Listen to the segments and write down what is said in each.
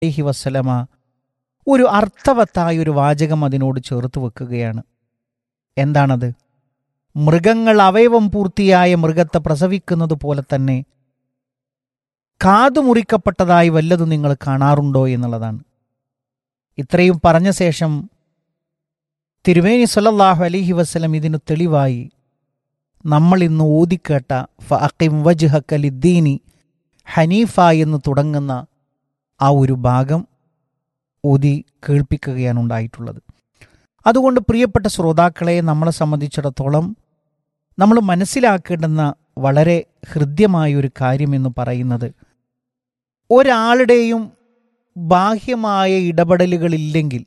അലൈഹി വസല്ലമ ഒരു അർത്ഥവത്തായ ഒരു വാചകം അതിനോട് ചേർത്ത് വെക്കുകയാണ്. എന്താണത്? മൃഗങ്ങൾ അവയവം പൂർത്തിയായ മൃഗത്തെ പ്രസവിക്കുന്നത് പോലെ തന്നെ കാതുമുറിക്കപ്പെട്ടതായി വല്ലതും നിങ്ങൾ കാണാറുണ്ടോ എന്നുള്ളതാണ്. ഇത്രയും പറഞ്ഞ ശേഷം തിരുമേനി സല്ലല്ലാഹു അലൈഹി വസല്ലം ഇതിനു തെളിവായി നമ്മൾ ഇന്ന് ഓതിക്കേട്ട ഫഅഖിം വജ്ഹക ലിദ്ദീനി ഹനീഫ എന്ന് തുടങ്ങുന്ന ആ ഒരു ഭാഗം ഓതി കേൾപ്പിക്കുകയാണ് ഉണ്ടായിട്ടുള്ളത്. അതുകൊണ്ട് പ്രിയപ്പെട്ട ശ്രോതാക്കളെ, നമ്മളെ സംബന്ധിച്ചിടത്തോളം നമ്മൾ മനസ്സിലാക്കേണ്ടുന്ന വളരെ ഹൃദ്യമായൊരു കാര്യമെന്ന് പറയുന്നത്, ഒരാളുടെയും ബാഹ്യമായ ഇടപെടലുകളില്ലെങ്കിൽ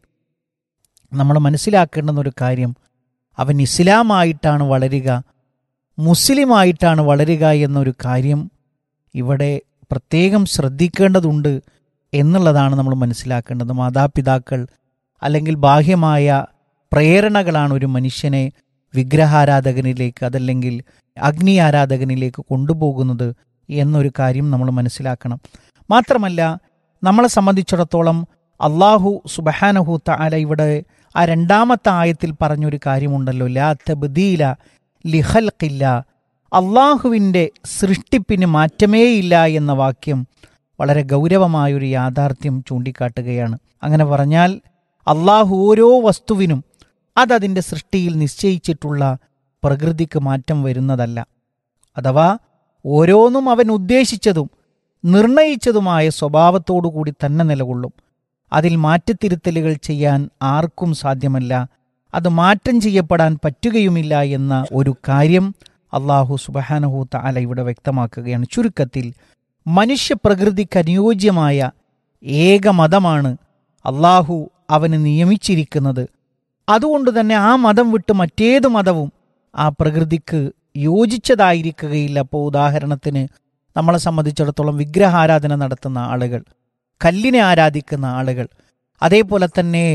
നമ്മൾ മനസ്സിലാക്കേണ്ടുന്ന ഒരു കാര്യം, അവൻ ഇസ്ലാമായിട്ടാണ് വളരുക, മുസ്ലിമായിട്ടാണ് വളരുക എന്നൊരു കാര്യം ഇവിടെ പ്രത്യേകം ശ്രദ്ധിക്കേണ്ടതുണ്ട് എന്നുള്ളതാണ് നമ്മൾ മനസ്സിലാക്കേണ്ടത്. മാതാപിതാക്കൾ അല്ലെങ്കിൽ ബാഹ്യമായ പ്രേരണകളാണ് ഒരു മനുഷ്യനെ വിഗ്രഹാരാധകനിലേക്ക് അതല്ലെങ്കിൽ അഗ്നി ആരാധകനിലേക്ക് കൊണ്ടുപോകുന്നത് എന്നൊരു കാര്യം നമ്മൾ മനസ്സിലാക്കണം. മാത്രമല്ല, നമ്മളെ സംബന്ധിച്ചിടത്തോളം അള്ളാഹു സുബ്ഹാനഹു തആല ഇവിടെ ആ രണ്ടാമത്തെ ആയത്തിൽ പറഞ്ഞൊരു കാര്യമുണ്ടല്ലോ, ലാ തബ്ദീല ലിഖൽഖില്ല, അള്ളാഹുവിൻ്റെ സൃഷ്ടിപ്പിന് മാറ്റമേയില്ല എന്ന വാക്യം വളരെ ഗൗരവമായൊരു യാഥാർത്ഥ്യം ചൂണ്ടിക്കാട്ടുകയാണ്. അങ്ങനെ പറഞ്ഞാൽ അള്ളാഹു ഓരോ വസ്തുവിനും അതതിൻ്റെ സൃഷ്ടിയിൽ നിശ്ചയിച്ചിട്ടുള്ള പ്രകൃതിക്ക് മാറ്റം വരുന്നതല്ല. അഥവാ ഓരോന്നും അവൻ ഉദ്ദേശിച്ചതും നിർണയിച്ചതുമായ സ്വഭാവത്തോടു കൂടി തന്നെ നിലകൊള്ളും. അതിൽ മാറ്റത്തിരുത്തലുകൾ ചെയ്യാൻ ആർക്കും സാധ്യമല്ല, അത് മാറ്റം ചെയ്യപ്പെടാൻ പറ്റുകയുമില്ല എന്ന ഒരു കാര്യം അള്ളാഹു സുബ്ഹാനഹു തആല ഇവിടെ വ്യക്തമാക്കുകയാണ്. ചുരുക്കത്തിൽ മനുഷ്യപ്രകൃതിക്ക് അനുയോജ്യമായ ഏക മതമാണ് അള്ളാഹു അവന് നിയമിച്ചിരിക്കുന്നത്. അതുകൊണ്ട് തന്നെ ആ മതം വിട്ട് മറ്റേത് മതവും ആ പ്രകൃതിക്ക് യോജിച്ചതായിരിക്കുകയില്ല. അപ്പോൾ ഉദാഹരണത്തിന് നമ്മളെ സംബന്ധിച്ചിടത്തോളം വിഗ്രഹാരാധന നടത്തുന്ന ആളുകൾ, കല്ലിനെ ആരാധിക്കുന്ന ആളുകൾ, അതേപോലെ തന്നെ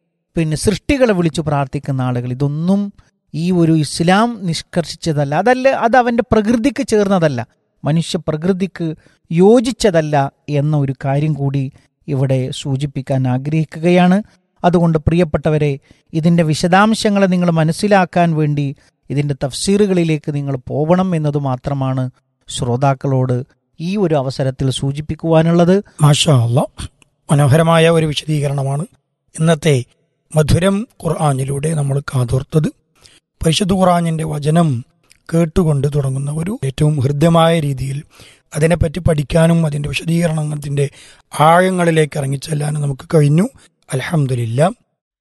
സൃഷ്ടികളെ വിളിച്ചു പ്രാർത്ഥിക്കുന്ന ആളുകൾ, ഇതൊന്നും ഈ ഒരു ഇസ്ലാം നിഷ്കർഷിച്ചതല്ല. അത് അവൻ്റെ പ്രകൃതിക്ക് ചേർന്നതല്ല, മനുഷ്യ പ്രകൃതിക്ക് യോജിച്ചതല്ല എന്ന ഒരു കാര്യം കൂടി ഇവിടെ സൂചിപ്പിക്കാൻ ആഗ്രഹിക്കുകയാണ്. അതുകൊണ്ട് പ്രിയപ്പെട്ടവരെ, ഇതിൻ്റെ വിശദാംശങ്ങളെ നിങ്ങൾ മനസ്സിലാക്കാൻ വേണ്ടി ഇതിൻ്റെ തഫ്സീറുകളിലേക്ക് നിങ്ങൾ പോകണം എന്നത് മാത്രമാണ് ശ്രോതാക്കളോട് ഈ ഒരു അവസരത്തിൽ സൂചിപ്പിക്കുവാനുള്ളത്. മാഷാ അല്ലാഹ്, മനോഹരമായ ഒരു വിശദീകരണമാണ് ഇന്നത്തെ മധുരം ഖുർആനിലൂടെ നമ്മൾ കാതോർത്തത്. പരിശുദ്ധ ഖുർആനിൻ്റെ വചനം കേട്ടുകൊണ്ട് തുടങ്ങുന്ന ഒരു ഏറ്റവും ഹൃദ്യമായ രീതിയിൽ അതിനെപ്പറ്റി പഠിക്കാനും അതിൻ്റെ വിശദീകരണത്തിൻ്റെ ആഴങ്ങളിലേക്ക് ഇറങ്ങിച്ചെല്ലാനും നമുക്ക് കഴിഞ്ഞു. അൽഹംദുലില്ലാ.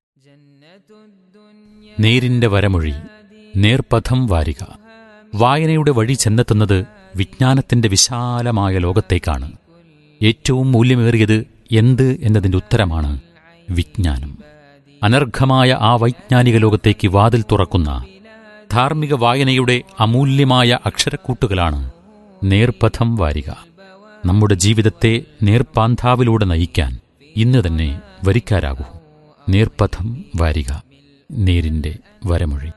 നേരിന്റെ വരമൊഴി, നേർപഥം വാരിക. വായനയുടെ വഴി ചെന്നെത്തുന്നത് വിജ്ഞാനത്തിന്റെ വിശാലമായ ലോകത്തേക്കാണ്. ഏറ്റവും മൂല്യമേറിയത് എന്ത് എന്നതിന്റെ ഉത്തരമാണ് വിജ്ഞാനം. അനർഘമായ ആ വൈജ്ഞാനിക ലോകത്തേക്ക് വാതിൽ തുറക്കുന്ന ധാർമ്മിക വായനയുടെ അമൂല്യമായ അക്ഷരക്കൂട്ടുകളാണ് നേർപഥം വാരിക. നമ്മുടെ ജീവിതത്തെ നേർപ്പാന്താവിലൂടെ നയിക്കാൻ ഇന്ന് തന്നെ വരിക്കാരാകൂ. നേർപഥം വാരിക, നേരിന്റെ വരമൊഴി.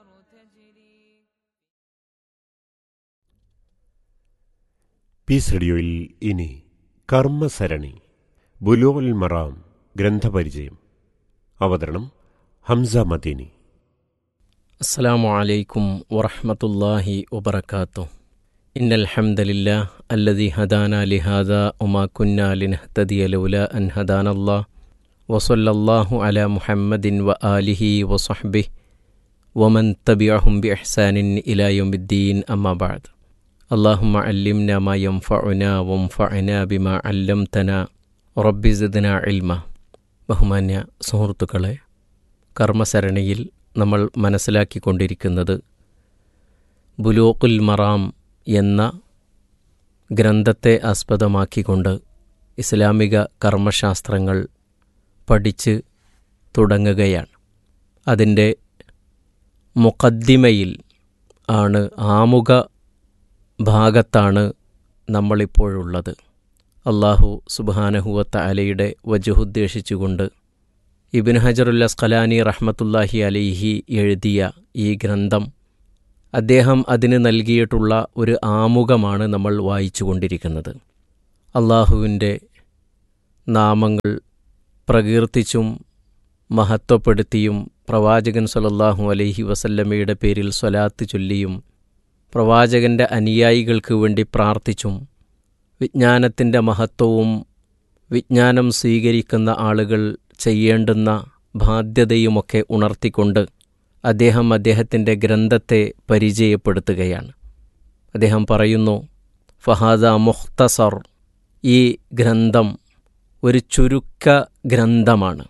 പീസ് റേഡിയോയിൽ ഇനി കർമ്മസരണി, ബുലൂഗുൽ മറാം ഗ്രന്ഥപരിചയം. അവതരണം ഹംസ മദീനി. അസ്സലാമു അലൈക്കും വറഹ്മത്തുള്ളാഹി വബറകാതുഹു. ഇന്നൽ ഹംദലില്ലാഹ് അല്ലദീ ഹദാനാ ലിഹാദാ വമാ കുന്നാ ലിനഹ്തദിയ ലൗലാ അൻ ഹദാനല്ലാഹ് വസല്ലല്ലാഹു അലാ മുഹമ്മദിൻ വആലിഹി വസഹ്ബിഹി വമൻ തബിഅഹും ബിഇഹ്സാനിൻ ഇലാ യൗമിദ്ദീൻ. അമ്മാ ബഅദ്. അല്ലാഹുമ്മ അല്ലിംനാ മാ യൻഫഉനാ വൻഫഅനാ ബിമാ അല്ലംതനാ റബ്ബി സിദ്നാ ഇൽമാ. ബഹുമാന്യ സുഹൃത്തുക്കളെ, കർമ്മസരണിയിൽ നമ്മൾ മനസ്സിലാക്കിക്കൊണ്ടിരിക്കുന്നത് ബുലൂഗുൽ മറാം എന്ന ഗ്രന്ഥത്തെ ആസ്പദമാക്കിക്കൊണ്ട് ഇസ്ലാമിക കർമ്മശാസ്ത്രങ്ങൾ പഠിച്ച് തുടങ്ങുകയാണ്. അതിൻ്റെ മുഖദ്ദിമയിൽ ആണ്, ആമുഖ ഭാഗത്താണ് നമ്മളിപ്പോഴുള്ളത്. അല്ലാഹു സുബ്ഹാനഹു വ തആലയുടെ വജ്ഹുദ്ദേശിച്ചുകൊണ്ട് ഇബ്നു ഹജറുൽ അസ്ഖലാനി റഹ്മത്തുള്ളാഹി അലൈഹി എഴുതിയ ഈ ഗ്രന്ഥം, അദ്ദേഹം അതിന് നൽകിയിട്ടുള്ള ഒരു ആമുഖമാണ് നമ്മൾ വായിച്ചു കൊണ്ടിരിക്കുന്നത്. അള്ളാഹുവിൻ്റെ നാമങ്ങൾ പ്രകീർത്തിച്ചും മഹത്വപ്പെടുത്തിയും പ്രവാചകൻ സ്വല്ലല്ലാഹു അലൈഹി വസല്ലമയുടെ പേരിൽ സ്വലാത്ത് ചൊല്ലിയും പ്രവാചകൻ്റെ അനുയായികൾക്ക് വേണ്ടി പ്രാർത്ഥിച്ചും വിജ്ഞാനത്തിൻ്റെ മഹത്വവും വിജ്ഞാനം സ്വീകരിക്കുന്ന ആളുകൾ ചെയ്യേണ്ടുന്ന ബാധ്യതയുമൊക്കെ ഉണർത്തിക്കൊണ്ട് അദ്ദേഹം അദ്ദേഹത്തിൻ്റെ ഗ്രന്ഥത്തെ പരിചയപ്പെടുത്തുകയാണ്. അദ്ദേഹം പറയുന്നു, ഫഹാദ മുഖ്തസർ, ഈ ഗ്രന്ഥം ഒരു ചുരുക്ക ഗ്രന്ഥമാണ്.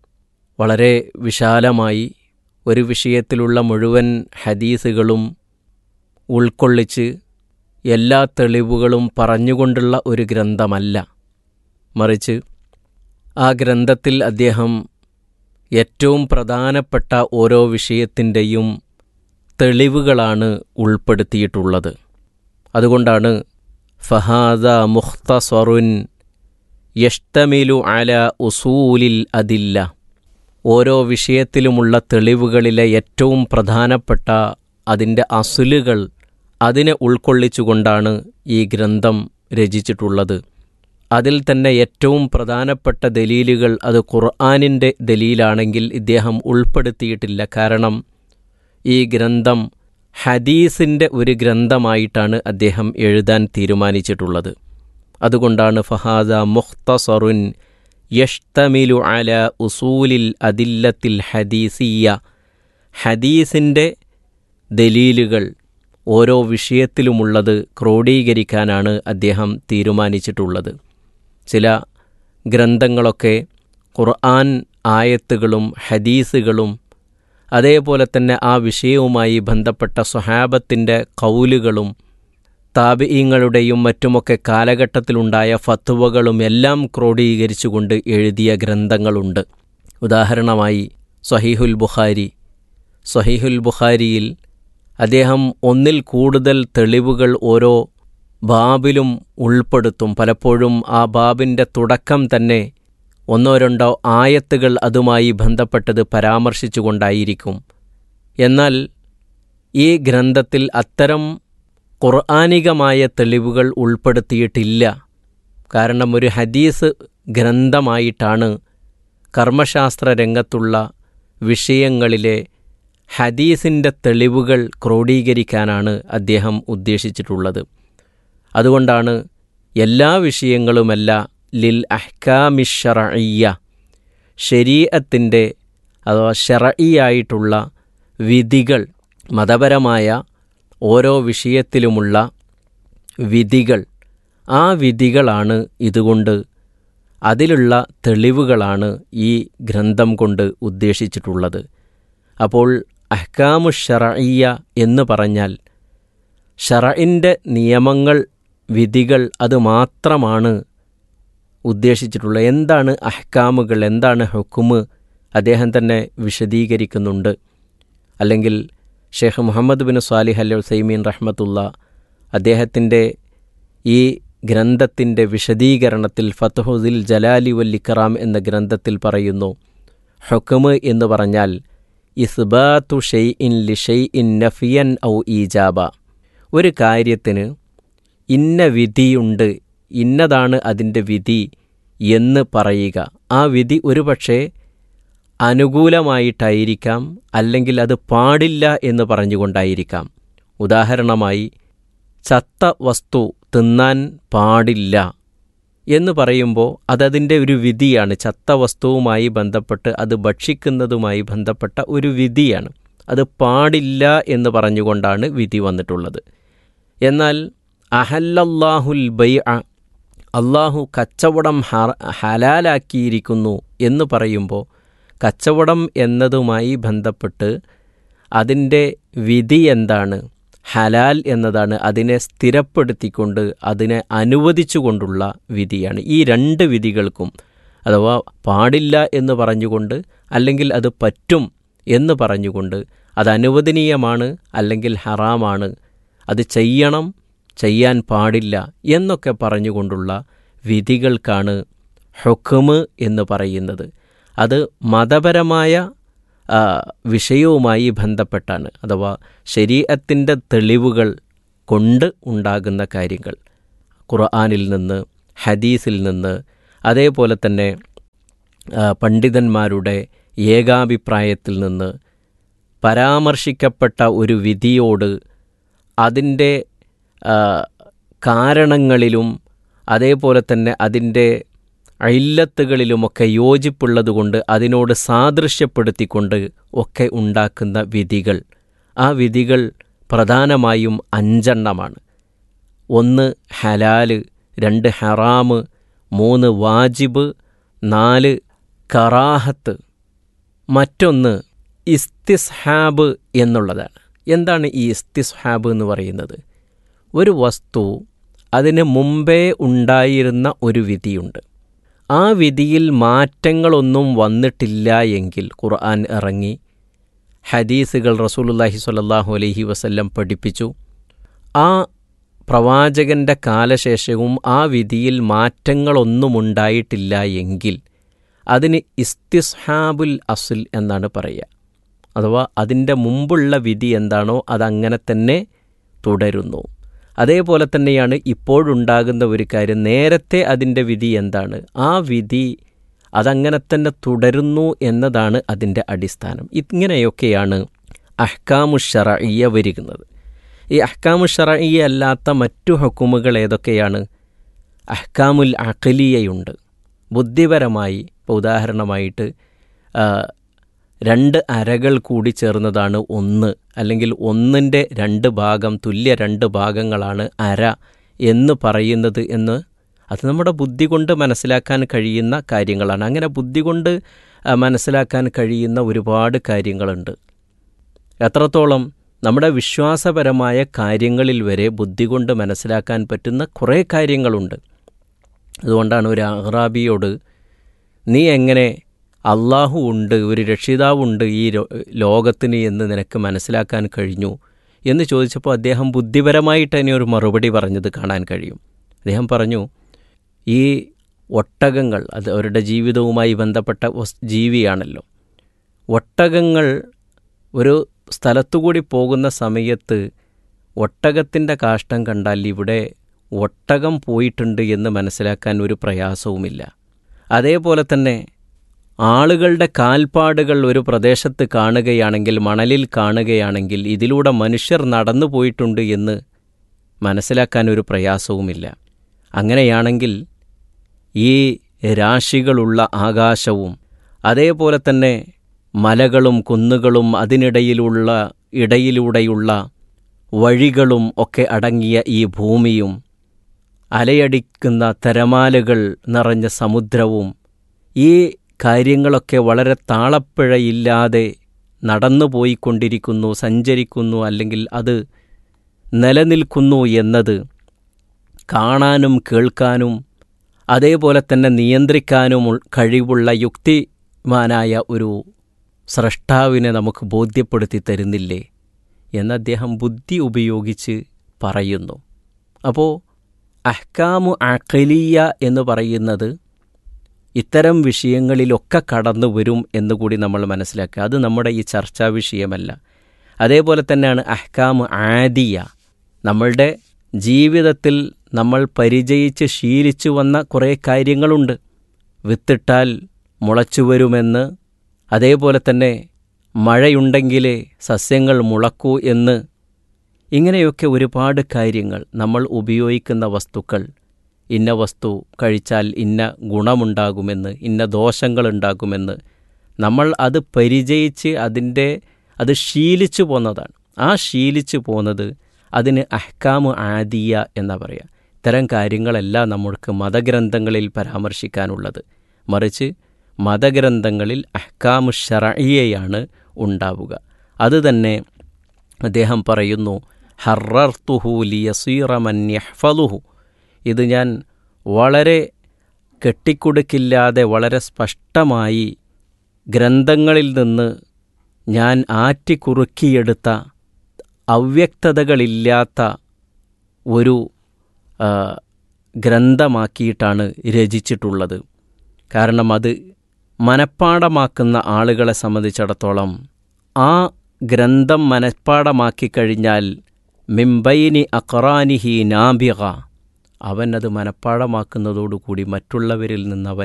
വളരെ വിശാലമായി ഒരു വിഷയത്തിലുള്ള മുഴുവൻ ഹദീസുകളും ഉൾക്കൊള്ളിച്ച് എല്ലാ തെളിവുകളും പറഞ്ഞുകൊണ്ടുള്ള ഒരു ഗ്രന്ഥമല്ല, മറിച്ച് ആ ഗ്രന്ഥത്തിൽ അദ്ദേഹം ഏറ്റവും പ്രധാനപ്പെട്ട ഓരോ വിഷയത്തിൻ്റെയും തെളിവുകളാണ് ഉൾപ്പെടുത്തിയിട്ടുള്ളത്. അതുകൊണ്ടാണ് ഫഹാദ മുഖ്തസറുൻ യഷ്തമിലു അല ഉസൂലിൽ അദില്ല, ഓരോ വിഷയത്തിലുമുള്ള തെളിവുകളിലെ ഏറ്റവും പ്രധാനപ്പെട്ട അതിൻ്റെ അസുലുകൾ അതിനെ ഉൾക്കൊള്ളിച്ചുകൊണ്ടാണ് ഈ ഗ്രന്ഥം രചിച്ചിട്ടുള്ളത്. അതിൽ തന്നെ ഏറ്റവും പ്രധാനപ്പെട്ട ദലീലുകൾ അത് ഖുർആനിൻ്റെ ദലീലാണെങ്കിൽ ഇദ്ദേഹം ഉൾപ്പെടുത്തിയിട്ടില്ല. കാരണം ഈ ഗ്രന്ഥം ഹദീസിൻ്റെ ഒരു ഗ്രന്ഥമായിട്ടാണ് അദ്ദേഹം എഴുതാൻ തീരുമാനിച്ചിട്ടുള്ളത്. അതുകൊണ്ടാണ് ഫഹാദ മുഖ്തസറുൻ യഷ്തമിലു അല ഉസൂലിൽ അദില്ലത്തിൽ ഹദീസിയ, ഹദീസിൻ്റെ ദലീലുകൾ ഓരോ വിഷയത്തിലുമുള്ളത് ക്രോഡീകരിക്കാനാണ് അദ്ദേഹം തീരുമാനിച്ചിട്ടുള്ളത്. ചില ഗ്രന്ഥങ്ങളൊക്കെ ഖുർആൻ ആയത്തുകളും ഹദീസുകളും അതേപോലെ തന്നെ ആ വിഷയവുമായി ബന്ധപ്പെട്ട സ്വഹാബത്തിൻ്റെ ഖൗലുകളും താബിഈങ്ങളുടെയും മറ്റുമൊക്കെ കാലഘട്ടത്തിലുണ്ടായ ഫത്വകളും എല്ലാം ക്രോഡീകരിച്ചുകൊണ്ട് എഴുതിയ ഗ്രന്ഥങ്ങളുണ്ട്. ഉദാഹരണമായി സ്വഹീഹുൽ ബുഖാരിയിൽ അദ്ദേഹം ഒന്നിൽ കൂടുതൽ തെളിവുകൾ ഓരോ ബാബിലും ഉൾപ്പെടുത്തും. പലപ്പോഴും ആ ബാബിൻ്റെ തുടക്കം തന്നെ ഒന്നോ രണ്ടോ ആയത്തുകൾ അതുമായി ബന്ധപ്പെട്ടത് പരാമർശിച്ചുകൊണ്ടായിരിക്കും. എന്നാൽ ഈ ഗ്രന്ഥത്തിൽ അത്തരം ഖുർആനികമായ തെളിവുകൾ ഉൾപ്പെടുത്തിയിട്ടില്ല. കാരണം ഒരു ഹദീസ് ഗ്രന്ഥമായിട്ടാണ് കർമ്മശാസ്ത്ര രംഗത്തുള്ള വിഷയങ്ങളിലെ ഹദീസിൻ്റെ തെളിവുകൾ ക്രോഡീകരിക്കാനാണ് അദ്ദേഹം ഉദ്ദേശിച്ചിട്ടുള്ളത്. അതുകൊണ്ടാണ് എല്ലാ വിഷയങ്ങളുമല്ല ലിൽ അഹ്കാമി ശർഇയ്യ, ശരീഅത്തിൻ്റെ അഥവാ ശർഇയായിട്ടുള്ള വിധികൾ, മതപരമായ ഓരോ വിഷയത്തിലുമുള്ള വിധികൾ, ആ വിധികളാണ് ഇതുകൊണ്ട്, അതിലുള്ള തെളിവുകളാണ് ഈ ഗ്രന്ഥം കൊണ്ട് ഉദ്ദേശിച്ചിട്ടുള്ളത്. അപ്പോൾ അഹ്കാമു ശർഇയ്യ എന്ന് പറഞ്ഞാൽ ശർഇൻ്റെ നിയമങ്ങൾ, വിധികൾ, അത് മാത്രമാണ് ഉദ്ദേശിച്ചിട്ടുള്ളത്. എന്താണ് അഹ്കാമുകൾ, എന്താണ് ഹുക്കുമ്, അദ്ദേഹം തന്നെ വിശദീകരിക്കുന്നുണ്ട്. അല്ലെങ്കിൽ ഷെയ്ഖ് മുഹമ്മദ് ബിൻ സ്വാലിഹ് അൽ ഉസൈമീൻ റഹ്മത്തുള്ള അദ്ദേഹത്തിൻ്റെ ഈ ഗ്രന്ഥത്തിൻ്റെ വിശദീകരണത്തിൽ ഫത്ഹുൽ ജലാലി വൽ ഇക്റാം എന്ന ഗ്രന്ഥത്തിൽ പറയുന്നു, ഹുക്മ് എന്ന് പറഞ്ഞാൽ ഇസ്ബാത്തു ഷൈഇൻ ലി ഷൈഇൻ നഫിയൻ ഔ ഈജാബ, ഒരു കാര്യത്തിന് ഇന്ന വിധിയുണ്ട്, ഇന്നതാണ് അതിൻ്റെ വിധി എന്ന് പറയുക. ആ വിധി ഒരുപക്ഷെ അനുകൂലമായിട്ടായിരിക്കാം, അല്ലെങ്കിൽ അത് പാടില്ല എന്ന് പറഞ്ഞുകൊണ്ടായിരിക്കാം. ഉദാഹരണമായി ചത്ത വസ്തു തിന്നാൻ പാടില്ല എന്ന് പറയുമ്പോൾ അതതിൻ്റെ ഒരു വിധിയാണ്. ചത്ത വസ്തുവുമായി ബന്ധപ്പെട്ട് അത് ഭക്ഷിക്കുന്നതുമായി ബന്ധപ്പെട്ട ഒരു വിധിയാണ്. അത് പാടില്ല എന്ന് പറഞ്ഞുകൊണ്ടാണ് വിധി വന്നിട്ടുള്ളത്. എന്നാൽ അഹല്ലല്ലാഹുൽ ബൈഅ, അള്ളാഹു കച്ചവടം ഹലാലാക്കിയിരിക്കുന്നു എന്ന് പറയുമ്പോൾ കച്ചവടം എന്നതുമായി ബന്ധപ്പെട്ട് അതിൻ്റെ വിധി എന്താണ്, ഹലാൽ എന്നതാണ്. അതിനെ സ്ഥിരപ്പെടുത്തിക്കൊണ്ട് അതിനെ അനുവദിച്ചുകൊണ്ടുള്ള വിധിയാണ്. ഈ രണ്ട് വിധികൾക്കും, അഥവാ പാടില്ല എന്ന് പറഞ്ഞുകൊണ്ട് അല്ലെങ്കിൽ അത് പറ്റും എന്ന് പറഞ്ഞുകൊണ്ട്, അത് അനുവദനീയമാണ് അല്ലെങ്കിൽ ഹറാമാണ്, അത് ചെയ്യണം ചെയ്യാൻ പാടില്ല എന്നൊക്കെ പറഞ്ഞുകൊണ്ടുള്ള വിധികൾക്കാണ് ഹുക്മ് എന്ന് പറയുന്നത്. അത് മതപരമായ വിഷയവുമായി ബന്ധപ്പെട്ടാണ്, അഥവാ ശരീഅത്തിൻ്റെ തെളിവുകൾ കൊണ്ട് ഉണ്ടാകുന്ന കാര്യങ്ങൾ. ഖുർആനിൽ നിന്ന്, ഹദീസിൽ നിന്ന്, അതേപോലെ തന്നെ പണ്ഡിതന്മാരുടെ ഏകാഭിപ്രായത്തിൽ നിന്ന് പരാമർശിക്കപ്പെട്ട ഒരു വിധിയോട് അതിൻ്റെ കാരണങ്ങളിലും അതേപോലെ തന്നെ അതിൻ്റെ ഇല്ലത്തുകളിലുമൊക്കെ യോജിപ്പുള്ളതുകൊണ്ട് അതിനോട് സാദൃശ്യപ്പെടുത്തിക്കൊണ്ട് ഒക്കെ ഉണ്ടാക്കുന്ന വിധികൾ, ആ വിധികൾ പ്രധാനമായും 5 എണ്ണമാണ്. 1 ഹലാല്, 2 ഹറാമ്, 3 വാജിബ്, 4 കറാഹത്ത്, മറ്റൊന്ന് ഇസ്തിസ്ഹാബ് എന്നുള്ളതാണ്. എന്താണ് ഈ ഇസ്തിസ്ഹാബ് എന്ന് പറയുന്നത്? ഒരു വസ്തു അതിന് മുമ്പേ ഉണ്ടായിരുന്ന ഒരു വിധിയുണ്ട്. ആ വിധിയിൽ മാറ്റങ്ങളൊന്നും വന്നിട്ടില്ല എങ്കിൽ ഖുർആൻ ഇറങ്ങി, ഹദീസുകൾ റസൂലുള്ളാഹി സ്വല്ലല്ലാഹു അലൈഹി വസല്ലം പഠിപ്പിച്ചു. ആ പ്രവാചകൻ്റെ കാലശേഷവും ആ വിധിയിൽ മാറ്റങ്ങളൊന്നും ഉണ്ടായിട്ടില്ല എങ്കിൽ അതിന് ഇസ്തിസ്ഹാബുൽ അസ്ൽ എന്നാണ് പറയുക. അഥവാ അതിൻ്റെ മുമ്പുള്ള വിധി എന്താണോ അതങ്ങനെ തന്നെ തുടരുന്നു. അതേപോലെ തന്നെയാണ് ഇപ്പോഴുണ്ടാകുന്ന ഒരു കാര്യം, നേരത്തെ അതിൻ്റെ വിധി എന്താണ്, ആ വിധി അതങ്ങനെ തന്നെ തുടരുന്നു എന്നതാണ് അതിൻ്റെ അടിസ്ഥാനം. ഇങ്ങനെയൊക്കെയാണ് അഹ്കാമു ശറഇയ്യ വരുന്നത്. ഈ അഹ്കാമു ശറഇയ്യ അല്ലാത്ത മറ്റു ഹുക്കുമുകൾ ഏതൊക്കെയാണ്? അഹ്കാമുൽ അഖ്ലിയയുണ്ട്, ബുദ്ധിപരമായി. ഇപ്പോൾ ഉദാഹരണമായിട്ട് 2 അരകൾ കൂടി ചേർന്നതാണ് 1, അല്ലെങ്കിൽ 1ൻ്റെ 2 ഭാഗം തുല്യ 2 ഭാഗങ്ങളാണ് അര എന്ന് പറയുന്നത് എന്ന് അത് നമ്മുടെ ബുദ്ധി കൊണ്ട് മനസ്സിലാക്കാൻ കഴിയുന്ന കാര്യങ്ങളാണ്. അങ്ങനെ ബുദ്ധി കൊണ്ട് മനസ്സിലാക്കാൻ കഴിയുന്ന ഒരുപാട് കാര്യങ്ങളുണ്ട്. എത്രത്തോളം നമ്മുടെ വിശ്വാസപരമായ കാര്യങ്ങളിൽ വരെ ബുദ്ധി കൊണ്ട് മനസ്സിലാക്കാൻ പറ്റുന്ന കുറേ കാര്യങ്ങളുണ്ട്. അതുകൊണ്ടാണ് ഒരു അഗ്റാബിയോട് നീ എങ്ങനെ അള്ളാഹു ഉണ്ട്, ഒരു രക്ഷിതാവുണ്ട് ഈ ലോകത്തിന് എന്ന് നിനക്ക് മനസ്സിലാക്കാൻ കഴിഞ്ഞു എന്ന് ചോദിച്ചപ്പോൾ അദ്ദേഹം ബുദ്ധിപരമായിട്ട് തന്നെ ഒരു മറുപടി പറഞ്ഞത് കാണാൻ കഴിയും. അദ്ദേഹം പറഞ്ഞു, ഈ ഒട്ടകങ്ങൾ അത് അവരുടെ ജീവിതവുമായി ബന്ധപ്പെട്ട ജീവിയാണല്ലോ. ഒട്ടകങ്ങൾ ഒരു സ്ഥലത്തുകൂടി പോകുന്ന സമയത്ത് ഒട്ടകത്തിൻ്റെ കാഷ്ടം കണ്ടാൽ ഇവിടെ ഒട്ടകം പോയിട്ടുണ്ട് എന്ന് മനസ്സിലാക്കാൻ ഒരു പ്രയാസവുമില്ല. അതേപോലെ തന്നെ ആളുകളുടെ കാൽപ്പാടുകൾ ഒരു പ്രദേശത്ത് കാണുകയാണെങ്കിൽ, മണലിൽ കാണുകയാണെങ്കിൽ ഇതിലൂടെ മനുഷ്യർ നടന്നു പോയിട്ടുണ്ട് എന്ന് മനസ്സിലാക്കാൻ ഒരു പ്രയാസവുമില്ല. അങ്ങനെയാണെങ്കിൽ ഈ രാശികളുള്ള ആകാശവും അതേപോലെ തന്നെ മലകളും കുന്നുകളും ഇടയിലൂടെയുള്ള വഴികളും ഒക്കെ അടങ്ങിയ ഈ ഭൂമിയും അലയടിക്കുന്ന തിരമാലകൾ നിറഞ്ഞ സമുദ്രവും ഈ കാര്യങ്ങളൊക്കെ വളരെ താളപ്പിഴയില്ലാതെ നടന്നു പോയിക്കൊണ്ടിരിക്കുന്നു, സഞ്ചരിക്കുന്നു, അല്ലെങ്കിൽ അത് നിലനിൽക്കുന്നു എന്നത് കാണാനും കേൾക്കാനും അതേപോലെ തന്നെ നിയന്ത്രിക്കാനും കഴിവുള്ള യുക്തിമാനായ ഒരു സ്രഷ്ടാവിനെ നമുക്ക് ബോധ്യപ്പെടുത്തി തരുന്നില്ലേ എന്ന് അദ്ദേഹം ബുദ്ധി ഉപയോഗിച്ച് പറയുന്നു. അപ്പോൾ അഹ്കാമു അഖ്ലിയ എന്ന് പറയുന്നത് ഇത്തരം വിഷയങ്ങളിലൊക്കെ കടന്നു വരും എന്നുകൂടി നമ്മൾ മനസ്സിലാക്കുക. അത് നമ്മുടെ ഈ ചർച്ചാ വിഷയമല്ല. അതേപോലെ തന്നെയാണ് അഹ്കാമു ആദിയ. നമ്മളുടെ ജീവിതത്തിൽ നമ്മൾ പരിചയിച്ച് ശീലിച്ചു വന്ന കുറേ കാര്യങ്ങളുണ്ട്. വിത്തിട്ടാൽ മുളച്ചു വരുമെന്ന്, അതേപോലെ തന്നെ മഴയുണ്ടെങ്കിലേ സസ്യങ്ങൾ മുളക്കൂ എന്ന്, ഇങ്ങനെയൊക്കെ ഒരുപാട് കാര്യങ്ങൾ. നമ്മൾ ഉപയോഗിക്കുന്ന വസ്തുക്കൾ, ഇന്ന വസ്തു കഴിച്ചാൽ ഇന്ന ഗുണമുണ്ടാകുമെന്ന്, ഇന്ന ദോഷങ്ങളുണ്ടാകുമെന്ന് നമ്മൾ അത് പരിചയിച്ച് അത് ശീലിച്ചു പോന്നതാണ്. ആ ശീലിച്ചു പോന്നത് അതിന് അഹ്കാമു ആദിയ എന്നാ പറയുക. ഇത്തരം കാര്യങ്ങളല്ല നമ്മൾക്ക് മതഗ്രന്ഥങ്ങളിൽ പരാമർശിക്കാനുള്ളത്. മറിച്ച് മതഗ്രന്ഥങ്ങളിൽ അഹ്കാമു ശറഇയ്യയാണ് ഉണ്ടാവുക. അത് തന്നെ അദ്ദേഹം പറയുന്നു, ഹറർതുഹു ലിയസീറ മൻ യഹ്ഫളുഹു. ഇത് ഞാൻ വളരെ കെട്ടിക്കുടുക്കില്ലാതെ വളരെ സ്പഷ്ടമായി ഗ്രന്ഥങ്ങളിൽ നിന്ന് ഞാൻ ആറ്റിക്കുറുക്കിയെടുത്ത അവ്യക്തതകളില്ലാത്ത ഒരു ഗ്രന്ഥമാക്കിയിട്ടാണ് രചിച്ചിട്ടുള്ളത്. കാരണം അത് മനഃപ്പാടമാക്കുന്ന ആളുകളെ സംബന്ധിച്ചിടത്തോളം ആ ഗ്രന്ഥം മനഃപ്പാടമാക്കിക്കഴിഞ്ഞാൽ മിംബൈനി അഖ്റാനിഹി നാബിഗ, അവൻ അത് മനഃപ്പാഠമാക്കുന്നതോടുകൂടി മറ്റുള്ളവരിൽ നിന്നവൻ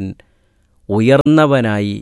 ഉയർന്നവനായി,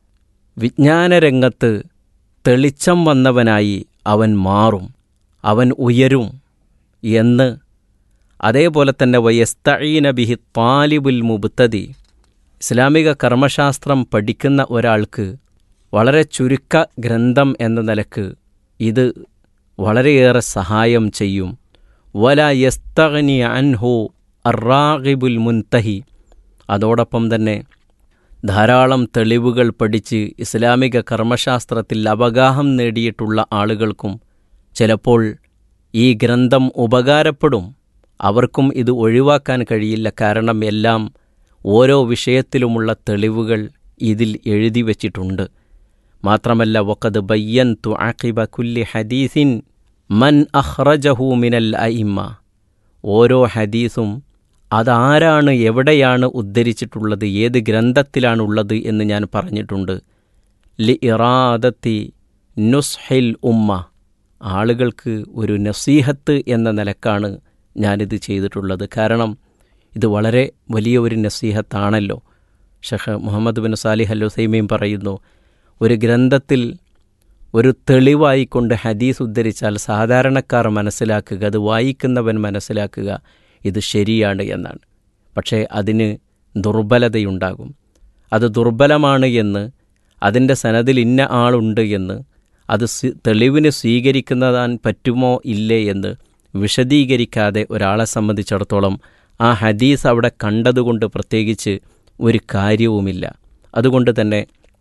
വിജ്ഞാനരംഗത്ത് തെളിച്ചം വന്നവനായി അവൻ മാറും, അവൻ ഉയരും എന്ന്. അതേപോലെ തന്നെ വയസ്തഈന ബിഹി താലിബുൽ മുബ്തദി, ഇസ്ലാമിക കർമ്മശാസ്ത്രം പഠിക്കുന്ന ഒരാൾക്ക് വളരെ ചുരുക്ക ഗ്രന്ഥം എന്ന നിലക്ക് ഇത് വളരെയേറെ സഹായം ചെയ്യും. വല യസ്തഗ്നി അൻഹു അറാഗിബുൽ മുൻതഹി, അതോടൊപ്പം തന്നെ ധാരാളം തെളിവുകൾ പഠിച്ച് ഇസ്ലാമിക കർമ്മശാസ്ത്രത്തിൽ അവഗാഹം നേടിയിട്ടുള്ള ആളുകൾക്കും ചിലപ്പോൾ ഈ ഗ്രന്ഥം ഉപകാരപ്പെടും. അവർക്കും ഇത് ഒഴിവാക്കാൻ കഴിയില്ല. കാരണം എല്ലാം ഓരോ വിഷയത്തിലുമുള്ള തെളിവുകൾ ഇതിൽ എഴുതി വച്ചിട്ടുണ്ട്. മാത്രമല്ല വഖദ് ബയ്യൻതു അഖിബ കുല്ലി ഹദീസിൻ മൻ അഖ്റജഹു മിനൽ അഇമ്മ, ഓരോ ഹദീസും അതാരാണ്, എവിടെയാണ് ഉദ്ധരിച്ചിട്ടുള്ളത്, ഏത് ഗ്രന്ഥത്തിലാണുള്ളത് എന്ന് ഞാൻ പറഞ്ഞിട്ടുണ്ട്. ലി ഇറാദത്തി നുസ്ഹിൽ ഉമ്മ, ആളുകൾക്ക് ഒരു നസീഹത്ത് എന്ന നിലക്കാണ് ഞാനിത് ചെയ്തിട്ടുള്ളത്. കാരണം ഇത് വളരെ വലിയ ഒരു നസീഹത്താണല്ലോ. ഷെഖ് മുഹമ്മദ് ബിൻ സാലിഹ് അൽ ഉസൈമീൻ പറയുന്നു, ഒരു ഗ്രന്ഥത്തിൽ ഒരു തെളിവായിക്കൊണ്ട് ഹദീസ് ഉദ്ധരിച്ചാൽ സാധാരണക്കാർ മനസ്സിലാക്കുക, അത് വായിക്കുന്നവൻ മനസ്സിലാക്കുക ഇത് ശരിയാണ് എന്നാണ്. പക്ഷേ അതിന് ദുർബലതയുണ്ടാകും. അത് ദുർബലമാണ് എന്ന്, അതിൻ്റെ സനദിൽ ഇന്ന ആളുണ്ട് എന്ന്, അത് തെളിവിന് സ്വീകരിക്കുന്നതാൻ പറ്റുമോ ഇല്ലേ എന്ന് വിശദീകരിക്കാതെ ഒരാളെ സംബന്ധിച്ചിടത്തോളം ആ ഹദീസ് അവിടെ കണ്ടതുകൊണ്ട് പ്രത്യേകിച്ച് ഒരു കാര്യവുമില്ല. അതുകൊണ്ട് തന്നെ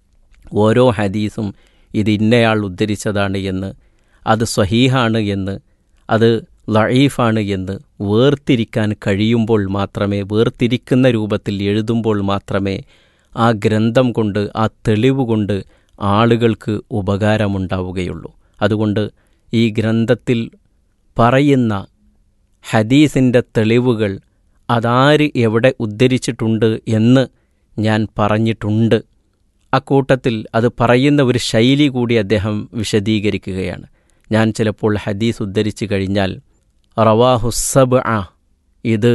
ഓരോ ഹദീസും ഇത് ഇന്നയാൾ ഉദ്ധരിച്ചതാണ് എന്ന്, അത് സ്വഹീഹാണ് എന്ന്, അത് ലഈഫാണ് എന്ന് വേർതിരിക്കാൻ കഴിയുമ്പോൾ മാത്രമേ, വേർതിരിക്കുന്ന രൂപത്തിൽ എഴുതുമ്പോൾ മാത്രമേ ആ ഗ്രന്ഥം കൊണ്ട്, ആ തെളിവ് കൊണ്ട് ആളുകൾക്ക് ഉപകാരമുണ്ടാവുകയുള്ളൂ. അതുകൊണ്ട് ഈ ഗ്രന്ഥത്തിൽ പറയുന്ന ഹദീസിൻ്റെ തെളിവുകൾ അതാര് എവിടെ ഉദ്ധരിച്ചിട്ടുണ്ട് എന്ന് ഞാൻ പറഞ്ഞിട്ടുണ്ട്. അക്കൂട്ടത്തിൽ അത് പറയുന്ന ഒരു ശൈലി കൂടി അദ്ദേഹം വിശദീകരിക്കുകയാണ്. ഞാൻ ചിലപ്പോൾ ഹദീസ് ഉദ്ധരിച്ചു കഴിഞ്ഞാൽ റവാഹു സബ്അ, ഇത്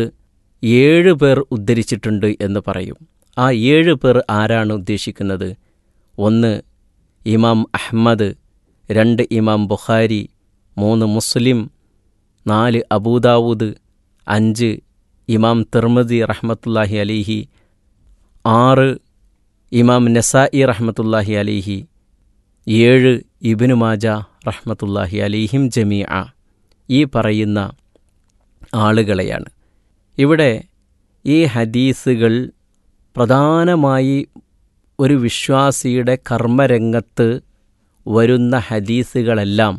7 പേർ ഉദ്ധരിച്ചിട്ടുണ്ട് എന്ന് പറയും. ആ 7 പേർ ആരാണ് ഉദ്ദേശിക്കുന്നത്? 1 ഇമാം അഹ്മദ്, 2 ഇമാം ബുഖാരി, 3 മുസ്ലിം, 4 അബൂദാവൂദ്, 5 ഇമാം തിർമിദി റഹ്മത്തുള്ളാഹി അലൈഹി, 6 ഇമാം നസായി റഹ്മത്തുള്ളാഹി അലൈഹി, 7 ഇബ്നു മാജ റഹ്മത്തുള്ളാഹി അലൈഹിം ജമീഅ. ഈ പറയുന്ന ആളുകളെയാണ്. ഇവിടെ ഈ ഹദീസുകൾ പ്രധാനമായി ഒരു വിശ്വാസിയുടെ കർമ്മരംഗത്ത് വരുന്ന ഹദീസുകളെല്ലാം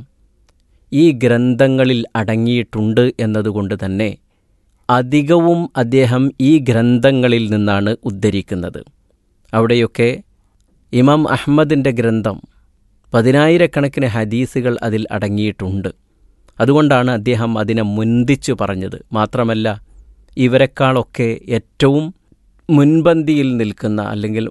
ഈ ഗ്രന്ഥങ്ങളിൽ അടങ്ങിയിട്ടുണ്ട് എന്നതുകൊണ്ട് തന്നെ അധികവും അദ്ദേഹം ഈ ഗ്രന്ഥങ്ങളിൽ നിന്നാണ് ഉദ്ധരിക്കുന്നത്. അവിടെയൊക്കെ ഇമാം അഹ്മദിൻ്റെ ഗ്രന്ഥം 10,000-കണക്കിന് ഹദീസുകൾ അതിൽ അടങ്ങിയിട്ടുണ്ട്. അതുകൊണ്ടാണ് അദ്ദേഹം അതിനെ മുന്തിച്ചു പറഞ്ഞത്. മാത്രമല്ല ഇവരെക്കാളൊക്കെ ഏറ്റവും മുൻപന്തിയിൽ നിൽക്കുന്ന, അല്ലെങ്കിൽ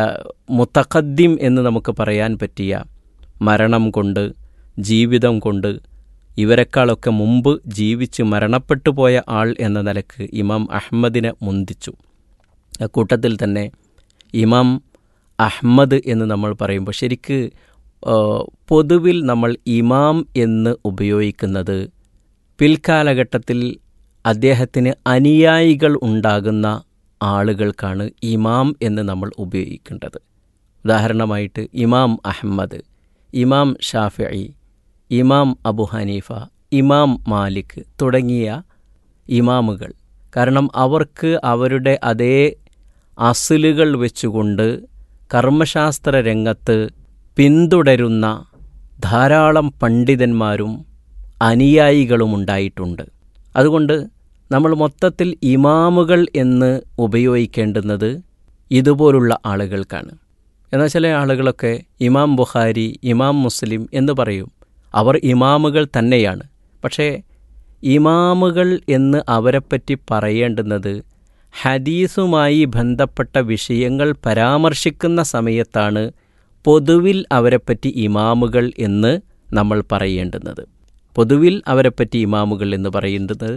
മുതഖദ്ദിം എന്ന് നമുക്ക് പറയാൻ പറ്റിയ, മരണം കൊണ്ട്, ജീവിതം കൊണ്ട് ഇവരെക്കാളൊക്കെ മുമ്പ് ജീവിച്ച് മരണപ്പെട്ടു പോയ ആൾ എന്ന നിലക്ക് ഇമാം അഹ്മദിനെ മുന്തിച്ചു. അക്കൂട്ടത്തിൽ തന്നെ ഇമാം അഹ്മദ് എന്ന് നമ്മൾ പറയുമ്പോൾ ശരിക്ക് പൊതുവിൽ നമ്മൾ ഇമാം എന്ന് ഉപയോഗിക്കുന്നത് പിൽക്കാലഘട്ടത്തിൽ അദ്ദേഹത്തിന് അനുയായികൾ ഉണ്ടാകുന്ന ആളുകൾക്കാണ് ഇമാം എന്ന് നമ്മൾ ഉപയോഗിക്കേണ്ടത്. ഉദാഹരണമായിട്ട് ഇമാം അഹ്മദ്, ഇമാം ഷാഫിഈ, ഇമാം അബു ഹനീഫ, ഇമാം മാലിക് തുടങ്ങിയ ഇമാമുകൾ. കാരണം അവർക്ക് അവരുടെ അതേ അസ്ലുകൾ വെച്ചുകൊണ്ട് കർമ്മശാസ്ത്ര രംഗത്ത് പിന്തുടരുന്ന ധാരാളം പണ്ഡിതന്മാരും അനുയായികളും ഉണ്ടായിട്ടുണ്ട്. അതുകൊണ്ട് നമ്മൾ മൊത്തത്തിൽ ഇമാമുകൾ എന്ന് ഉപയോഗിക്കേണ്ടുന്നത് ഇതുപോലുള്ള ആളുകൾക്കാണ്. എന്നാൽ ചില ആളുകളൊക്കെ ഇമാം ബുഖാരി, ഇമാം മുസ്ലിം എന്ന് പറയും. അവർ ഇമാമുകൾ തന്നെയാണ്. പക്ഷേ ഇമാമുകൾ എന്ന് അവരെപ്പറ്റി പറയേണ്ടുന്നത് ഹദീസുമായി ബന്ധപ്പെട്ട വിഷയങ്ങൾ പരാമർശിക്കുന്ന സമയത്താണ് പൊതുവിൽ അവരെപ്പറ്റി ഇമാമുകൾ എന്ന് നമ്മൾ പറയേണ്ടുന്നത്. പൊതുവിൽ അവരെപ്പറ്റി ഇമാമുകൾ എന്ന് പറയുന്നത്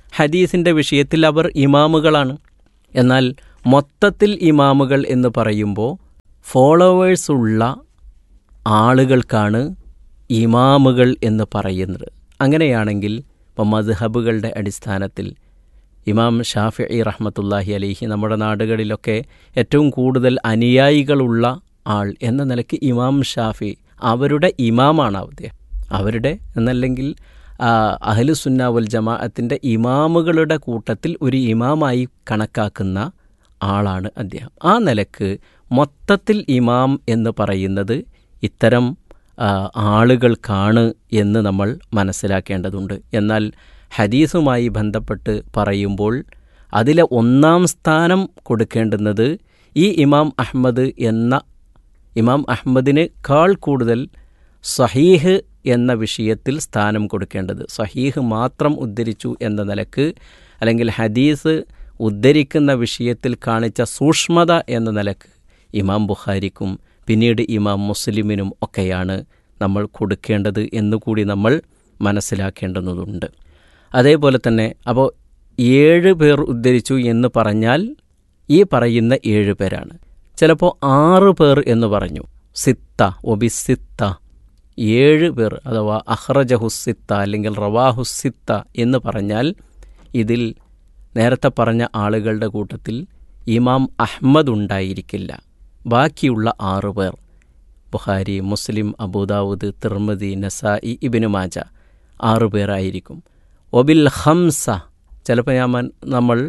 ഹദീസിൻ്റെ വിഷയത്തിൽ അവർ ഇമാമുകളാണ്. എന്നാൽ മൊത്തത്തിൽ ഇമാമുകൾ എന്ന് പറയുമ്പോൾ ഫോളോവേഴ്സുള്ള ആളുകൾക്കാണ് ഇമാമുകൾ എന്ന് പറയുന്നത്. അങ്ങനെയാണെങ്കിൽ ഇപ്പം മദ്ഹബുകളുടെ അടിസ്ഥാനത്തിൽ ഇമാം ഷാഫിഈ റഹ്മത്തുള്ളാഹി അലൈഹി നമ്മുടെ നാടുകളിലൊക്കെ ഏറ്റവും കൂടുതൽ അനുയായികളുള്ള ആൾ എന്ന നിലയ്ക്ക് ഇമാം ഷാഫി അവരുടെ ഇമാമാണ് അദ്ദേഹം. അവരുടെ എന്നല്ലെങ്കിൽ അഹ്ലുസുന്ന വൽ ജമാഅത്തിൻ്റെ ഇമാമുകളുടെ കൂട്ടത്തിൽ ഒരു ഇമാമായി കണക്കാക്കുന്ന ആളാണ് അദ്ദേഹം. ആ നിലക്ക് മൊത്തത്തിൽ ഇമാം എന്ന് പറയുന്നത് ഇത്തരം ആളുകൾക്കാണ് എന്ന് നമ്മൾ മനസ്സിലാക്കേണ്ടതുണ്ട്. എന്നാൽ ഹദീസുമായി ബന്ധപ്പെട്ട് പറയുമ്പോൾ അതിലെ ഒന്നാം സ്ഥാനം കൊടുക്കേണ്ടുന്നത് ഈ ഇമാം അഹ്മദ് എന്ന ഇമാം അഹ്മദിനേക്കാൾ കൂടുതൽ സഹീഹ് എന്ന വിഷയത്തിൽ സ്ഥാനം കൊടുക്കേണ്ടത്. സഹീഹ് മാത്രം ഉദ്ധരിച്ചു എന്ന നിലക്ക് അല്ലെങ്കിൽ ഹദീസ് ഉദ്ധരിക്കുന്ന വിഷയത്തിൽ കാണിച്ച സൂക്ഷ്മത എന്ന നിലക്ക് ഇമാം ബുഖാരിക്കും പിന്നീട് ഇമാം മുസ്ലിമിനും ഒക്കെയാണ് നമ്മൾ കൊടുക്കേണ്ടത് എന്നുകൂടി നമ്മൾ മനസ്സിലാക്കേണ്ടതുണ്ട്. അതേപോലെ തന്നെ അപ്പോൾ 7 പേർ ഉദ്ധരിച്ചു എന്ന് പറഞ്ഞാൽ ഈ പറയുന്ന 7 പേരാണ്. ചിലപ്പോൾ 6 പേർ എന്ന് പറഞ്ഞു. സിത്ത ഒബിസിത്ത 7 പേർ അഥവാ അഹ്റജഹുസിത്ത അല്ലെങ്കിൽ റവാഹുസിത്ത എന്ന് പറഞ്ഞാൽ ഇതിൽ നേരത്തെ പറഞ്ഞ ആളുകളുടെ കൂട്ടത്തിൽ ഇമാം അഹ്മദ് ഉണ്ടായിരിക്കില്ല. ബാക്കിയുള്ള 6 പേർ ബുഖാരി, മുസ്ലിം, അബൂദാവൂദ്, തിർമിദി, നസായി, ഇബ്നു മാജ 6 പേരായിരിക്കും. ഒബിൽ ഖംസ ചിലപ്പോൾ നമ്മൾ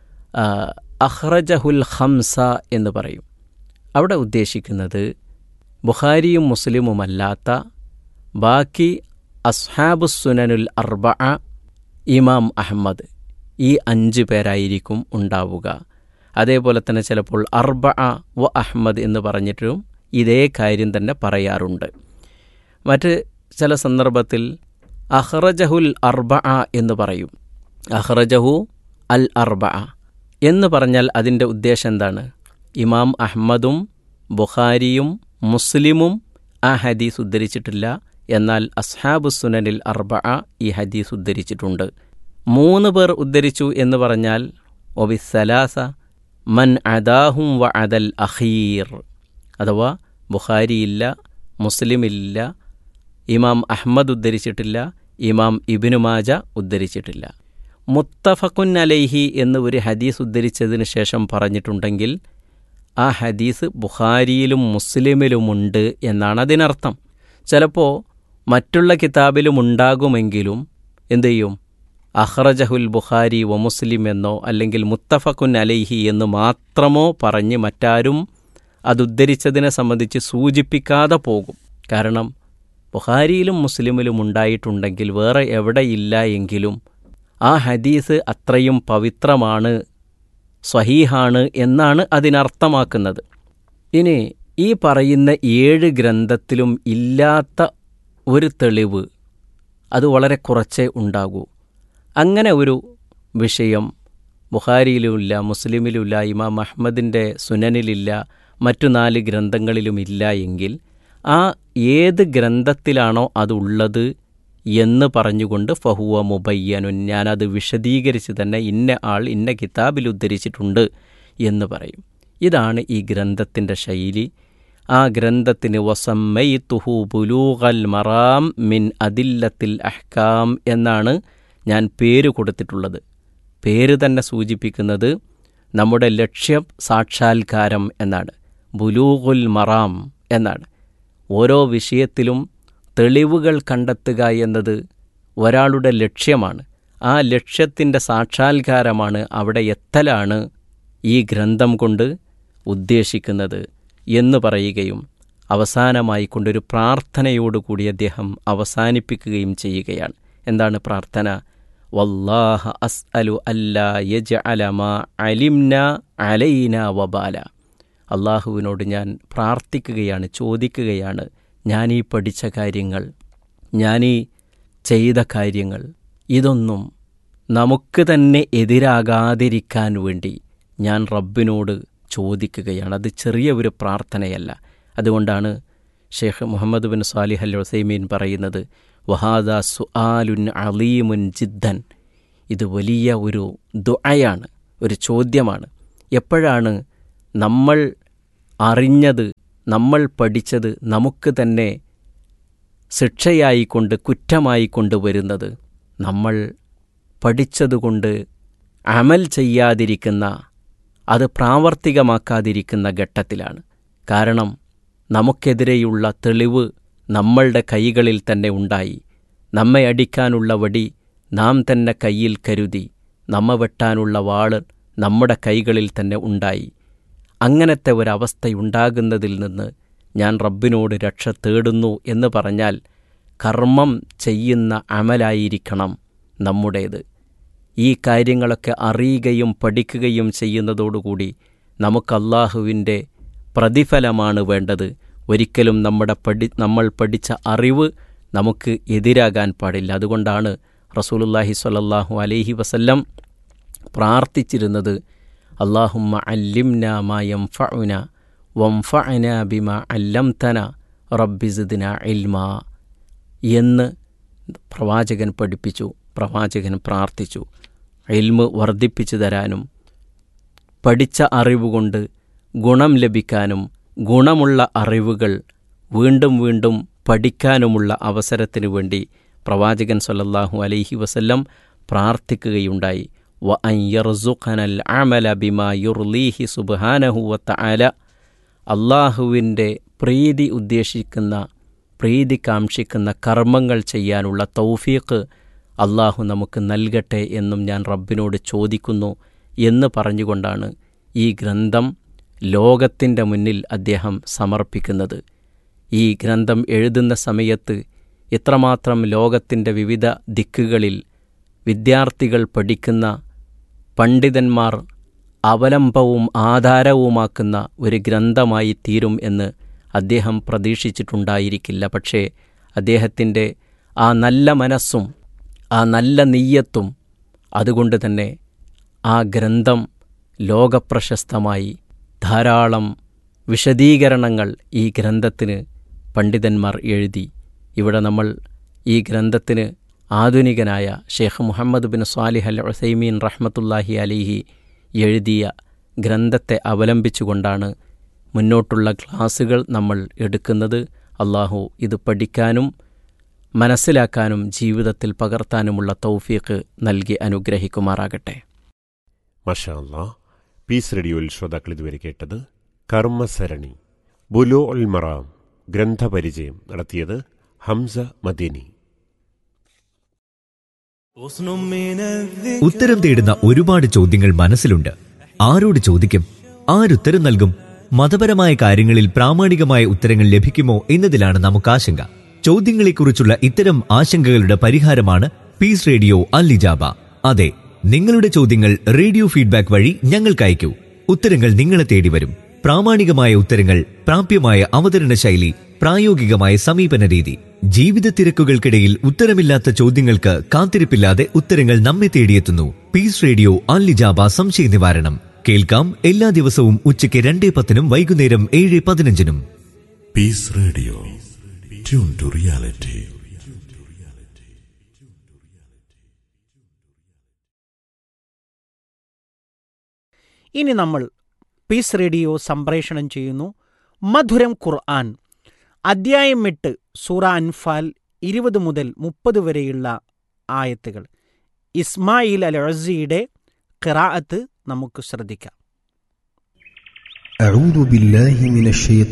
അഖ്റജഹുൽ ഖംസ എന്ന് പറയും. അവിടെ ഉദ്ദേശിക്കുന്നത് ബുഖാരിയും മുസ്ലിമുമല്ലാത്ത ബാക്കി അസ്ഹാബുസ്സുനനുൽ അർബഅ, ഇമാം അഹ്മദ് ഈ 5 പേരായിരിക്കും ഉണ്ടാവുക. അതേപോലെ തന്നെ ചിലപ്പോൾ അർബഅ വ അഹ്മദ് എന്ന് പറഞ്ഞിട്ടും ഇതേ കാര്യം തന്നെ പറയാറുണ്ട്. മറ്റ് ചില സന്ദർഭത്തിൽ അഖ്റജഹുൽ അർബഅ എന്ന് പറയും. അഖ്റജഹു അൽ അർബഅ എന്ന് പറഞ്ഞാൽ അതിൻ്റെ ഉദ്ദേശം എന്താണ്? ഇമാം അഹ്മദും ബുഖാരിയും മുസ്ലിമും ആ ഹദീസ് ഉദ്ധരിച്ചിട്ടില്ല, എന്നാൽ അസ്ഹാബുസ്സുനനിൽ അർബഅ ഈ ഹദീസ് ഉദ്ധരിച്ചിട്ടുണ്ട്. 3 പേർ ഉദ്ധരിച്ചു എന്ന് പറഞ്ഞാൽ ഒബിസ്സലാസ മൻ അദാഹും വ അദൽ അഖീർ, അഥവാ ബുഖാരിയില്ല, മുസ്ലിമില്ല, ഇമാം അഹ്മദ് ഉദ്ധരിച്ചിട്ടില്ല, ഇമാം ഇബ്നു മാജ ഉദ്ധരിച്ചിട്ടില്ല. മുത്തഫഖുൻ അലൈഹി എന്ന് ഒരു ഹദീസ് ഉദ്ധരിച്ചതിന് ശേഷം പറഞ്ഞിട്ടുണ്ടെങ്കിൽ ആ ഹദീസ് ബുഖാരിയിലും മുസ്ലിമിലുമുണ്ട് എന്നാണ് അതിനർത്ഥം. ചിലപ്പോൾ മറ്റുള്ള കിതാബിലും ഉണ്ടാകുമെങ്കിലും എന്തു ചെയ്യും? അഖ്റജഹുൽ ബുഖാരി വ മുസ്ലിം എന്നോ അല്ലെങ്കിൽ മുത്തഫഖുൻ അലൈഹി എന്ന് മാത്രമോ പറഞ്ഞ് മറ്റാരും അതുദ്ധരിച്ചതിനെ സംബന്ധിച്ച് സൂചിപ്പിക്കാതെ പോകും. കാരണം ബുഖാരിയിലും മുസ്ലിമിലും ഉണ്ടായിട്ടുണ്ടെങ്കിൽ വേറെ എവിടെയില്ല എങ്കിലും ആ ഹദീസ് അത്രയും പവിത്രമാണ്, സ്വഹീഹാണ് എന്നാണ് അതിനർത്ഥമാക്കുന്നത്. ഇനി ഈ പറയുന്ന 7 ഗ്രന്ഥത്തിലും ഇല്ലാത്ത ഒരു തെളിവ് അത് വളരെ കുറച്ചേ ഉണ്ടാകൂ. അങ്ങനെ ഒരു വിഷയം ബുഖാരിയിലുമില്ല, മുസ്ലിമിലുമില്ല, ഇമാം അഹ്മദിൻ്റെ സുനനിലില്ല, മറ്റു 4 ഗ്രന്ഥങ്ങളിലുമില്ല എങ്കിൽ ആ ഏത് ഗ്രന്ഥത്തിലാണോ അതുള്ളത് എന്ന് പറഞ്ഞുകൊണ്ട് ഫഹുവ മുബയ്യനുൻ, ഞാനത് വിശദീകരിച്ച് തന്നെ ഇന്ന ആൾ ഇന്ന കിതാബിൽ ഉദ്ധരിച്ചിട്ടുണ്ട് എന്ന് പറയും. ഇതാണ് ഈ ഗ്രന്ഥത്തിൻ്റെ ശൈലി. ആ ഗ്രന്ഥത്തിന് വസമ്മൈതുഹു ബുലൂഗൽ മറാം മിൻ അദില്ലത്തിൽ അഹ്കാം എന്നാണ് ഞാൻ പേര് കൊടുത്തിട്ടുള്ളത്. പേര് തന്നെ സൂചിപ്പിക്കുന്നത് നമ്മുടെ ലക്ഷ്യം സാക്ഷാത്കാരം എന്നാണ്. ബുലൂഗുൽ മറാം എന്നാണ്. ഓരോ വിഷയത്തിലും തെളിവുകൾ കണ്ടെത്തുക എന്നത് ഒരാളുടെ ലക്ഷ്യമാണ്. ആ ലക്ഷ്യത്തിൻ്റെ സാക്ഷാത്കാരമാണ്, അവിടെ എത്തലാണ് ഈ ഗ്രന്ഥം കൊണ്ട് ഉദ്ദേശിക്കുന്നത് എന്ന് പറയുകയും അവസാനമായി കൊണ്ടൊരു പ്രാർത്ഥനയോടുകൂടി അദ്ദേഹം അവസാനിപ്പിക്കുകയും ചെയ്യുകയാണ്. എന്താണ് പ്രാർത്ഥന? വല്ലാഹ അസ്അലു അല്ലാ യജ്അല മാ അലിംന അലൈന വബാല. അള്ളാഹുവിനോട് ഞാൻ പ്രാർത്ഥിക്കുകയാണ്, ചോദിക്കുകയാണ്, ഞാനീ പഠിച്ച കാര്യങ്ങൾ, ഞാനീ ചെയ്ത കാര്യങ്ങൾ ഇതൊന്നും നമുക്ക് തന്നെ എതിരാകാതിരിക്കാൻ വേണ്ടി ഞാൻ റബ്ബിനോട് ചോദിക്കുകയാണ്. അത് ചെറിയ ഒരു പ്രാർത്ഥനയല്ല. അതുകൊണ്ടാണ് ഷെയ്ഖ് മുഹമ്മദ് ബിൻ സാലിഹ് അൽ ഉസൈമീൻ പറയുന്നത് വഹാദ സുആലുൻ അലീമുൻ ജിദ്ദൻ, ഇത് വലിയ ഒരു ദുആയാണ്, ഒരു ചോദ്യമാണ്. എപ്പോഴാണ് നമ്മൾ അറിഞ്ഞത്, നമ്മൾ പഠിച്ചത് നമുക്ക് തന്നെ ശിക്ഷയായിക്കൊണ്ട്, കുറ്റമായിക്കൊണ്ട് വരുന്നത്? നമ്മൾ പഠിച്ചതുകൊണ്ട് അമൽ ചെയ്യാതിരിക്കുന്ന, അത് പ്രാവർത്തികമാക്കാതിരിക്കുന്ന ഘട്ടത്തിലാണ്. കാരണം നമുക്കെതിരെയുള്ള തെളിവ് നമ്മളുടെ കൈകളിൽ തന്നെ ഉണ്ടായി. നമ്മെ അടിക്കാനുള്ള വടി നാം തന്നെ കയ്യിൽ കരുതി, നമ്മെ വെട്ടാനുള്ള വാള് നമ്മുടെ കൈകളിൽ തന്നെ ഉണ്ടായി. അങ്ങനത്തെ ഒരവസ്ഥയുണ്ടാകുന്നതിൽ നിന്ന് ഞാൻ റബ്ബിനോട് രക്ഷ തേടുന്നു എന്ന് പറഞ്ഞാൽ കർമ്മം ചെയ്യുന്ന അമലായിരിക്കണം നമ്മുടേത്. ഈ കാര്യങ്ങളൊക്കെ അറിയുകയും പഠിക്കുകയും ചെയ്യുന്നതോടുകൂടി നമുക്ക് അല്ലാഹുവിൻ്റെ പ്രതിഫലമാണ് വേണ്ടത്. ഒരിക്കലും നമ്മൾ പഠിച്ച അറിവ് നമുക്ക് എതിരാകാൻ പാടില്ല. അതുകൊണ്ടാണ് റസൂലുള്ളാഹി സ്വല്ലല്ലാഹു അലൈഹി വസല്ലം പ്രാർത്ഥിച്ചിരുന്നത്, അല്ലാഹുമ്മ അല്ലിംനാ മാ യൻഫഉനാ വൻഫഅനാ ബിമാ അല്ലംതനാ റബ്ബി സിദ്നാ ഇൽമാ എന്ന് പ്രവാചകൻ പഠിപ്പിച്ചു. പ്രവാചകൻ പ്രാർത്ഥിച്ചു ഇൽമ് വർദ്ധിപ്പിച്ചു തരാനും പഠിച്ച അറിവുകൊണ്ട് ഗുണം ലഭിക്കാനും ഗുണമുള്ള അറിവുകൾ വീണ്ടും വീണ്ടും പഠിക്കാനുമുള്ള അവസരത്തിനു വേണ്ടി പ്രവാചകൻ സ്വല്ലല്ലാഹു അലൈഹി വസല്ലം പ്രാർത്ഥിക്കുകയുണ്ടായി. വ അൻ യർസുഖനൽ അമല ബിമാ യുർലീഹി സുബ്ഹാനഹു വതആല, അല്ലാഹുവിൻ്റെ പ്രീതി ഉദ്ദേശിക്കുന്ന, പ്രീതി കാംക്ഷിക്കുന്ന കർമ്മങ്ങൾ ചെയ്യാനുള്ള തൗഫീഖ് അല്ലാഹു നമുക്ക് നൽകട്ടെ എന്നും ഞാൻ റബ്ബിനോട് ചോദിക്കുന്നു എന്ന് പറഞ്ഞുകൊണ്ടാണ് ഈ ഗ്രന്ഥം ലോകത്തിൻ്റെ മുന്നിൽ അദ്ദേഹം സമർപ്പിക്കുന്നത്. ഈ ഗ്രന്ഥം എഴുതുന്ന സമയത്ത് എത്രമാത്രം ലോകത്തിൻ്റെ വിവിധ ദിക്കുകളിൽ വിദ്യാർത്ഥികൾ പഠിക്കുന്ന, പണ്ഡിതന്മാർ അവലംബവും ആധാരവുമാക്കുന്ന ഒരു ഗ്രന്ഥമായി തീരും എന്ന് അദ്ദേഹം പ്രതീക്ഷിച്ചിട്ടുണ്ടായിരിക്കില്ല. പക്ഷേ അദ്ദേഹത്തിൻ്റെ ആ നല്ല മനസ്സും ആ നല്ല നിയ്യത്തും അതുകൊണ്ട് തന്നെ ആ ഗ്രന്ഥം ലോകപ്രശസ്തമായി. ധാരാളം വിശദീകരണങ്ങൾ ഈ ഗ്രന്ഥത്തിന് പണ്ഡിതന്മാർ എഴുതി. ഇവിടെ നമ്മൾ ഈ ഗ്രന്ഥത്തിന് ആധുനികനായ ഷെയ്ഖ് മുഹമ്മദ് ബിൻ സ്വാലിഹ് അൽ ഉസൈമീൻ റഹ്മത്തുള്ളാഹി അലൈഹി എഴുതിയ ഗ്രന്ഥത്തെ അവലംബിച്ചുകൊണ്ടാണ് മുന്നോട്ടുള്ള ക്ലാസുകൾ നമ്മൾ എടുക്കുന്നത്. അല്ലാഹു ഇത് പഠിക്കാനും മനസ്സിലാക്കാനും ജീവിതത്തിൽ പകർത്താനുമുള്ള തൗഫീഖ് നൽകി അനുഗ്രഹിക്കുമാറാകട്ടെ. മാഷാ അല്ലാഹ്. പീസ് റേഡിയോയിൽ ശ്രോതാക്കൾ ഇതുവരെ കേട്ടത് കർമ്മസരണി ബുലൂഉൽ മറാം ഗ്രന്ഥപരിചയം നടത്തിയത് ഹംസ മദീനി. ഉത്തരം തേടുന്ന ഒരുപാട് ചോദ്യങ്ങൾ മനസ്സിലുണ്ട്. ആരോട് ചോദിക്കും? ആരുത്തരം നൽകും? മതപരമായ കാര്യങ്ങളിൽ പ്രാമാണികമായ ഉത്തരങ്ങൾ ലഭിക്കുമോ എന്നതിലാണ് നമുക്ക് ആശങ്ക. ചോദ്യങ്ങളെക്കുറിച്ചുള്ള ഇത്തരം ആശങ്കകളുടെ പരിഹാരമാണ് പീസ് റേഡിയോ അൽ ഇജാബ. അതെ, നിങ്ങളുടെ ചോദ്യങ്ങൾ റേഡിയോ ഫീഡ്ബാക്ക് വഴി ഞങ്ങൾക്ക് അയക്കൂ. ഉത്തരങ്ങൾ നിങ്ങളെ തേടി വരും. പ്രാമാണികമായ ഉത്തരങ്ങൾ, പ്രാപ്യമായ അവതരണ ശൈലി, പ്രായോഗികമായ സമീപന രീതി. ജീവിത തിരക്കുകൾക്കിടയിൽ ഉത്തരമില്ലാത്ത ചോദ്യങ്ങൾക്ക് കാത്തിരിപ്പില്ലാതെ ഉത്തരങ്ങൾ നമ്മെ തേടിയെത്തുന്നു. പീസ് റേഡിയോ അൽ ഇജാബ സംശയ നിവാരണം. കേൾക്കാം എല്ലാ ദിവസവും ഉച്ചയ്ക്ക് 2:10 വൈകുന്നേരം 7:15. Piece radio, tune to reality. ഇനി നമ്മൾ പീസ് റേഡിയോ സംപ്രേഷണം ചെയ്യുന്നു മധുരം ഖുർആൻ, അദ്ധ്യായം 8, സൂറ അൻഫാൽ 20 മുതൽ 30 വരെയുള്ള ആയത്തുകൾ. ഇസ്മായിൽ അൽ അസിയുടെ ഖിറാഅത്ത് നമുക്ക് ശ്രദ്ധിക്കാം. أعوذ بالله من الشيطان